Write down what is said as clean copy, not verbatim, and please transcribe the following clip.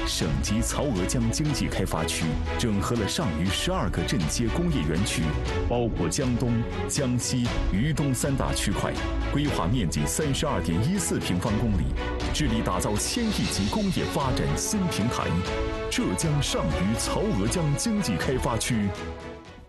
省级曹娥江经济开发区整合了上虞12个镇街工业园区，包括江东、江西、渝东3大区块，规划面积32.14平方公里，致力打造1000亿级工业发展新平台。浙江上虞曹娥江经济开发区。